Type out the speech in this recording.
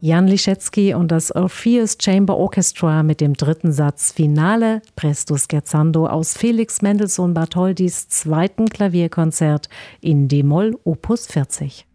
Jan Liszewski und das Orpheus Chamber Orchestra mit dem dritten Satz Finale Presto Scherzando aus Felix Mendelssohn Bartholdys zweiten Klavierkonzert in D-Moll Opus 40.